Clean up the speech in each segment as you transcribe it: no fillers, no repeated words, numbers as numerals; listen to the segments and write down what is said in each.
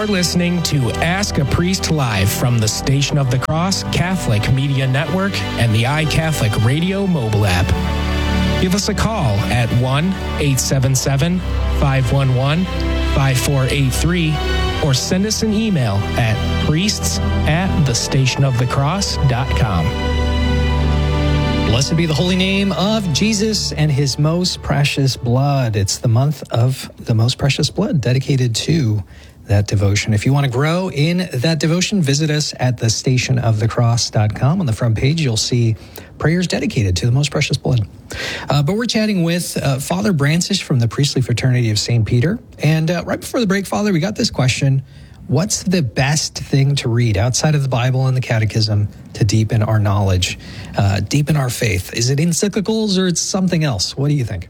You're listening to Ask a Priest Live from the Station of the Cross Catholic Media Network and the iCatholic Radio mobile app. Give us a call at 1-877-511-5483 or send us an email at priests@thestationofthecross.com. Blessed be the holy name of Jesus and his most precious blood. It's the month of the most precious blood dedicated to that devotion. If you want to grow in that devotion, visit us at thestationofthecross.com. On the front page, you'll see prayers dedicated to the most precious blood. But we're chatting with Father Brancisz from the Priestly Fraternity of St. Peter. And right before the break, Father, we got this question. What's the best thing to read outside of the Bible and the Catechism to deepen our knowledge, deepen our faith? Is it encyclicals or it's something else? What do you think?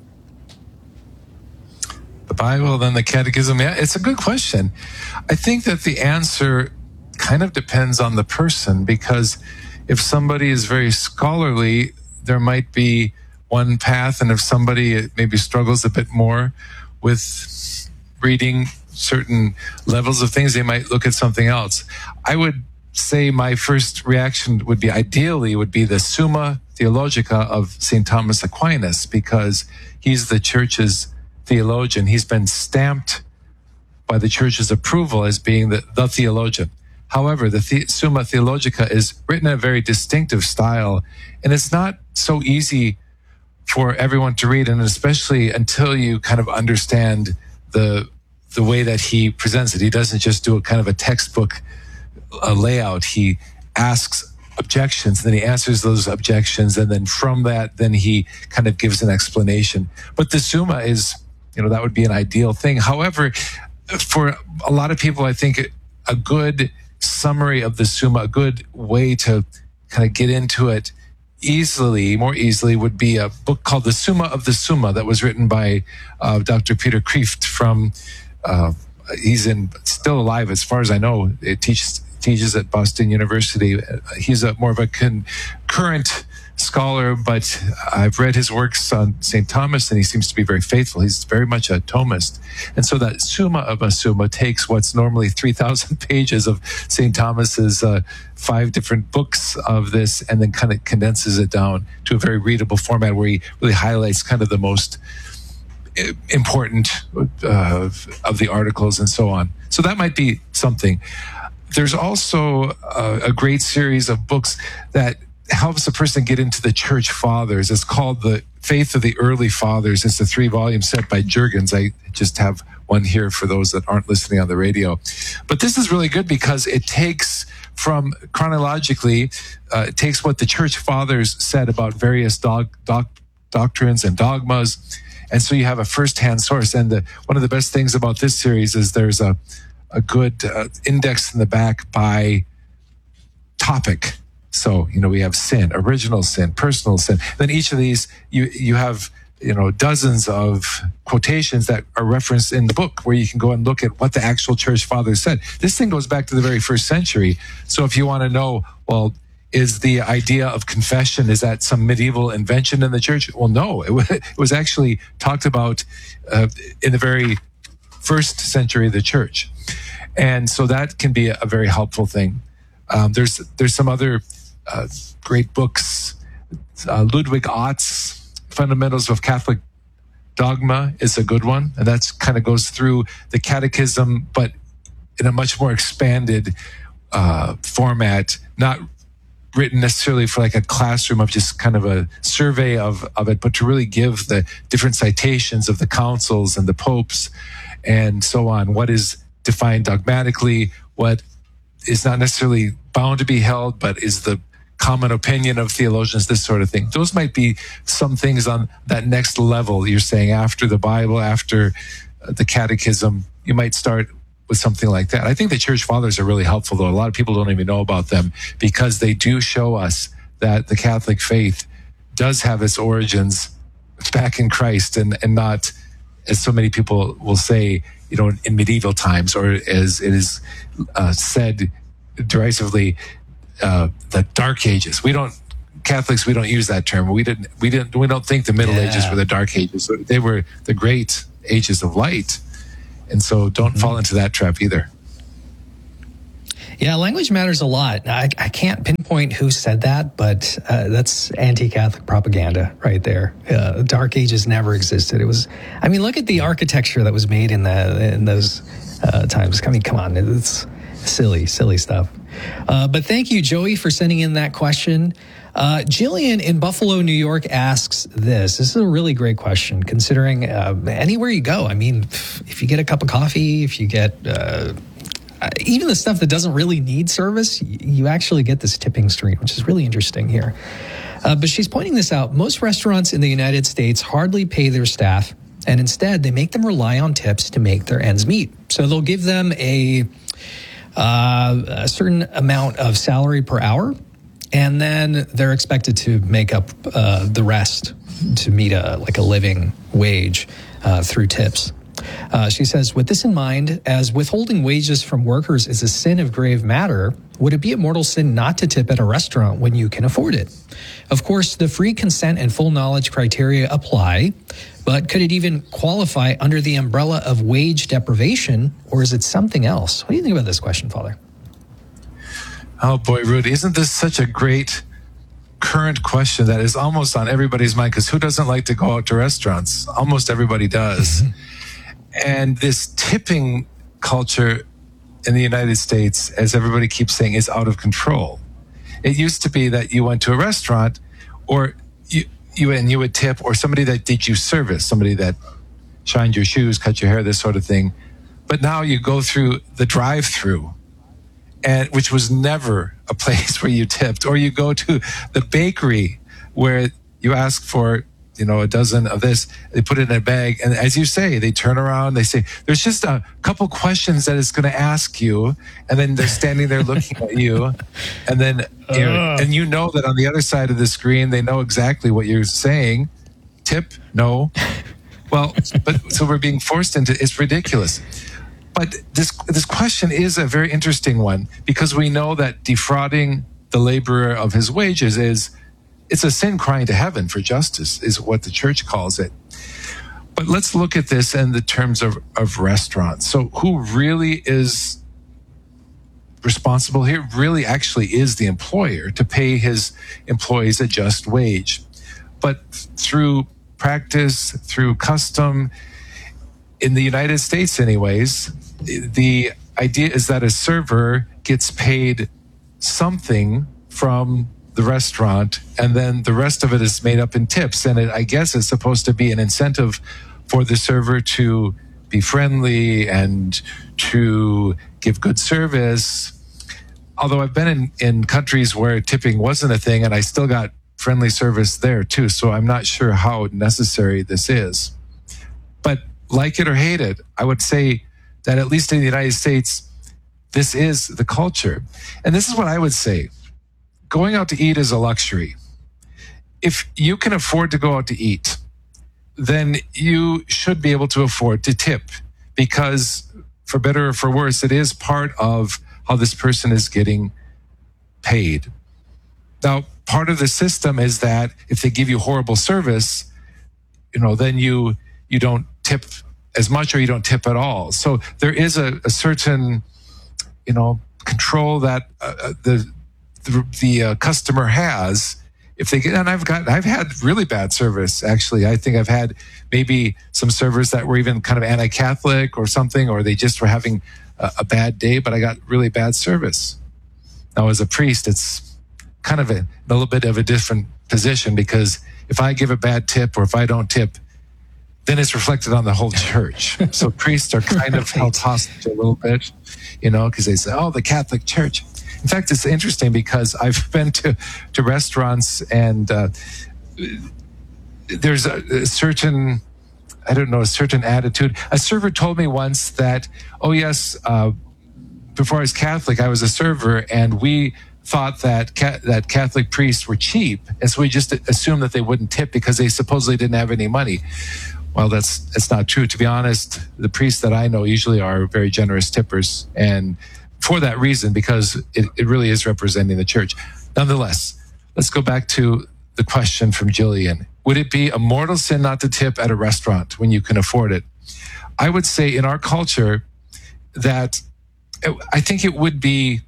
The Bible, then the Catechism. Yeah, it's a good question. I think that the answer kind of depends on the person, because if somebody is very scholarly, there might be one path, and if somebody maybe struggles a bit more with reading certain levels of things, they might look at something else. I would say my first reaction would be the Summa Theologica of St. Thomas Aquinas, because he's the Church's theologian. He's been stamped by the Church's approval as being the theologian. However, the Summa Theologica is written in a very distinctive style, and it's not so easy for everyone to read, and especially until you kind of understand the way that he presents it. He doesn't just do a kind of a textbook layout. He asks objections, then he answers those objections, and then from that, then he kind of gives an explanation. But the Summa is, that would be an ideal thing. However, for a lot of people, I think a good summary of the Summa, a good way to kind of get into it more easily, would be a book called The Summa of the Summa that was written by Dr. Peter Kreeft from, he's still alive as far as I know. It teaches at Boston University. He's more of a current scholar, but I've read his works on St. Thomas, and he seems to be very faithful. He's very much a Thomist. And so that Summa of a Summa takes what's normally 3,000 pages of St. Thomas's 5 different books of this, and then kind of condenses it down to a very readable format where he really highlights kind of the most important of the articles and so on. So that might be something. There's also a great series of books that helps a person get into the Church Fathers. It's called The Faith of the Early Fathers. It's a 3-volume set by Jurgens. I just have one here for those that aren't listening on the radio. But this is really good because it takes chronologically, it takes what the Church Fathers said about various doctrines and dogmas. And so you have a first-hand source. And one of the best things about this series is there's a good index in the back by topic. So, we have sin, original sin, personal sin. Then each of these, you have, dozens of quotations that are referenced in the book where you can go and look at what the actual Church Fathers said. This thing goes back to the very first century. So if you want to know, well, is the idea of confession, is that some medieval invention in the church? Well, no, it was actually talked about in the very first century of the church. And so that can be a very helpful thing. There's some other great books. Ludwig Ott's Fundamentals of Catholic Dogma is a good one. And that's kind of goes through the catechism, but in a much more expanded format, not written necessarily for like a classroom of just kind of a survey of it, but to really give the different citations of the councils and the popes and so on. What is defined dogmatically, what is not necessarily bound to be held, but is the common opinion of theologians, this sort of thing. Those might be some things on that next level. You're saying after the Bible, after the catechism, you might start with something like that. I think the Church Fathers are really helpful, though. A lot of people don't even know about them because they do show us that the Catholic faith does have its origins back in Christ and not, as so many people will say, in medieval times, or as it is said derisively, the Dark Ages. Catholics, we don't use that term. We don't think the Middle Ages were the Dark Ages. They were the great ages of light. And so don't fall into that trap either. Yeah, language matters a lot. I can't pinpoint who said that, but that's anti-Catholic propaganda right there. Dark Ages never existed. It was, I mean, look at the architecture that was made in those times. I mean, come on, it's silly stuff. But thank you, Joey, for sending in that question. Jillian in Buffalo, New York asks this. This is a really great question, considering anywhere you go. I mean, if you get a cup of coffee, if you get even the stuff that doesn't really need service, you actually get this tipping stream, which is really interesting here. But she's pointing this out. Most restaurants in the United States hardly pay their staff, and instead they make them rely on tips to make their ends meet. So they'll give them a certain amount of salary per hour, and then they're expected to make up the rest to meet a living wage through tips. She says, with this in mind, as withholding wages from workers is a sin of grave matter, would it be a mortal sin not to tip at a restaurant when you can afford it? Of course, the free consent and full knowledge criteria apply, but could it even qualify under the umbrella of wage deprivation, or is it something else? What do you think about this question, Father? Oh boy, Rudy, isn't this such a great current question that is almost on everybody's mind? Because who doesn't like to go out to restaurants? Almost everybody does. And this tipping culture in the United States, as everybody keeps saying, is out of control. It used to be that you went to a restaurant, or you would tip, or somebody that did you service, somebody that shined your shoes, cut your hair, this sort of thing. But now you go through the drive-through, and which was never a place where you tipped, or you go to the bakery where you ask for, a dozen of this, they put it in a bag, and as you say, they turn around, they say, there's just a couple questions that it's going to ask you, and then they're standing there looking at you, and then, and you know that on the other side of the screen, they know exactly what you're saying. Tip? No. Well, but so we're being forced into, it's ridiculous. But this question is a very interesting one, because we know that defrauding the laborer of his wages it's a sin crying to heaven for justice, is what the church calls it. But let's look at this in the terms of restaurants. So who really is responsible here? Really actually is the employer to pay his employees a just wage. But through practice, through custom, in the United States anyways, the idea is that a server gets paid something from the restaurant, and then the rest of it is made up in tips. And I guess it's supposed to be an incentive for the server to be friendly and to give good service. Although I've been in countries where tipping wasn't a thing, and I still got friendly service there too. So I'm not sure how necessary this is. But like it or hate it, I would say that at least in the United States, this is the culture. And this is what I would say. Going out to eat is a luxury. If you can afford to go out to eat, then you should be able to afford to tip, because for better or for worse, it is part of how this person is getting paid. Now, part of the system is that if they give you horrible service, then you don't tip as much, or you don't tip at all. So there is a certain, control that the customer has if they get. And I've had really bad service. Actually, I think I've had maybe some servers that were even kind of anti-Catholic or something, or they just were having a bad day. But I got really bad service. Now, as a priest, it's kind of a little bit of a different position, because if I give a bad tip or if I don't tip, then it's reflected on the whole church. So priests are kind of held hostage a little bit, because they say, oh, the Catholic Church. In fact, it's interesting because I've been to restaurants, and there's a certain attitude. A server told me once that, oh yes, before I was Catholic, I was a server, and we thought that Catholic priests were cheap, and so we just assumed that they wouldn't tip because they supposedly didn't have any money. Well, that's not true. To be honest, the priests that I know usually are very generous tippers, and for that reason, because it really is representing the church. Nonetheless, let's go back to the question from Jillian. Would it be a mortal sin not to tip at a restaurant when you can afford it? I would say in our culture that I think it would be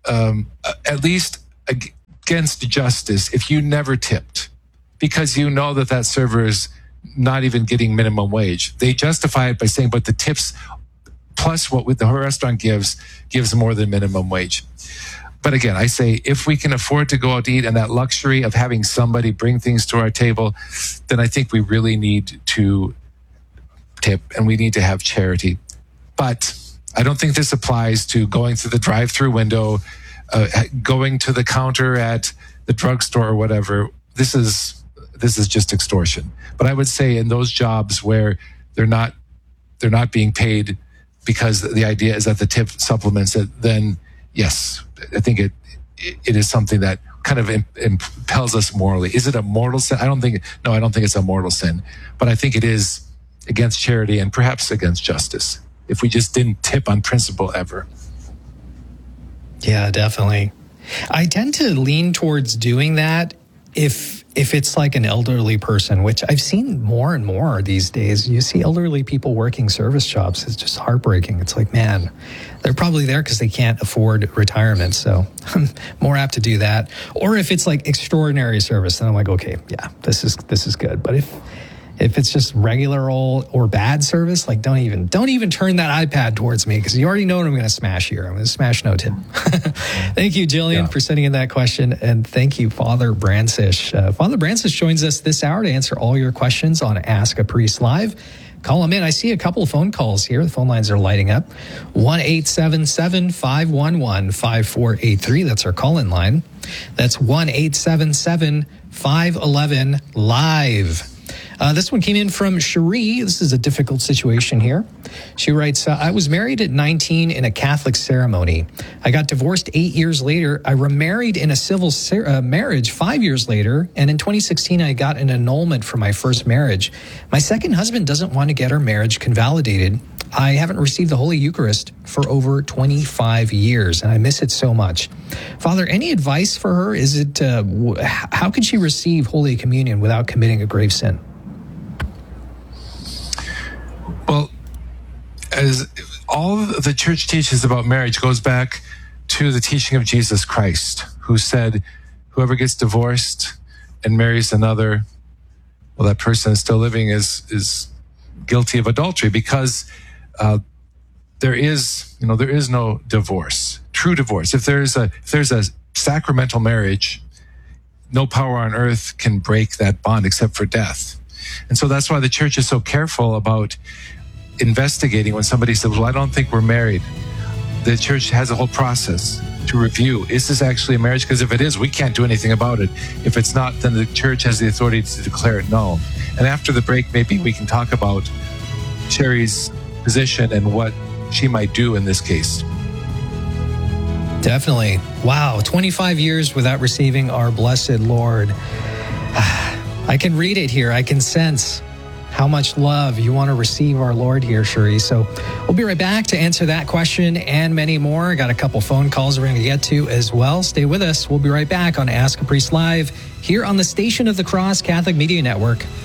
at least against justice if you never tipped, because you know that server is not even getting minimum wage. They justify it by saying, but the tips plus what the restaurant gives more than minimum wage. But again, I say, if we can afford to go out to eat and that luxury of having somebody bring things to our table, then I think we really need to tip and we need to have charity. But I don't think this applies to going through the drive-through window, going to the counter at the drugstore or whatever. This is just extortion. But I would say in those jobs where they're not being paid because the idea is that the tip supplements it, then yes, I think it is something that kind of impels us morally. Is it a mortal sin? I don't think it's a mortal sin, but I think it is against charity and perhaps against justice if we just didn't tip on principle ever. Yeah, definitely. I tend to lean towards doing that if it's like an elderly person, which I've seen more and more these days. You see elderly people working service jobs. It's just heartbreaking. It's like, man, they're probably there because they can't afford retirement. So I'm more apt to do that. Or if it's like extraordinary service, then I'm like, okay, yeah, this is good. But if it's just regular old or bad service, like don't even turn that iPad towards me, because you already know what I'm going to smash here. I'm going to smash no tip. Thank you, Jillian, for sending in that question. And thank you, Father Brancish. Father Brancish joins us this hour to answer all your questions on Ask a Priest Live. Call him in. I see a couple of phone calls here. The phone lines are lighting up. 1-877-511-5483. That's our call-in line. That's 1-877-511-LIVE. This one came in from Cherie. This is a difficult situation here. She writes, I was married at 19 in a Catholic ceremony. I got divorced 8 years later. I remarried in a civil marriage 5 years later. And in 2016, I got an annulment for my first marriage. My second husband doesn't want to get our marriage convalidated. I haven't received the Holy Eucharist for over 25 years, and I miss it so much. Father, any advice for her? Is it how can she receive Holy Communion without committing a grave sin? Well, as all the church teaches about marriage goes back to the teaching of Jesus Christ, who said, whoever gets divorced and marries another, well, that person is still living is guilty of adultery, because there is no divorce, true divorce. If there's a sacramental marriage, no power on earth can break that bond except for death. And so that's why the church is so careful about investigating when somebody says, well, I don't think we're married. The church has a whole process to review. Is this actually a marriage? Because if it is, we can't do anything about it. If it's not, then the church has the authority to declare it null. And after the break, maybe we can talk about Sherry's position and what she might do in this case. Definitely. Wow, 25 years without receiving our blessed Lord. I can read it here. I can sense how much love you want to receive our Lord here, Cherie. So we'll be right back to answer that question and many more. I got a couple phone calls we're going to get to as well. Stay with us. We'll be right back on Ask a Priest Live here on the Station of the Cross Catholic Media Network.